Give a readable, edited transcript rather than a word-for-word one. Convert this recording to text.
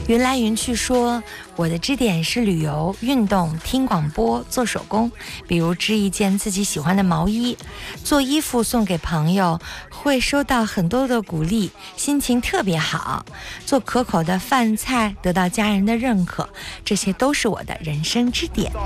云来云去说，我的支点是旅游、运动、听广播、做手工，比如织一件自己喜欢的毛衣，做衣服送给朋友，会收到很多的鼓励，心情特别好。做可口的饭菜，得到家人的认可，这些都是我的人生支点。